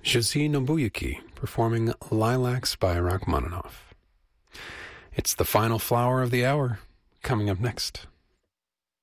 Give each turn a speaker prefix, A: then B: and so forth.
A: Josie Nobuyuki performing Lilacs by Rachmaninoff. It's the final flower of the hour, coming up next.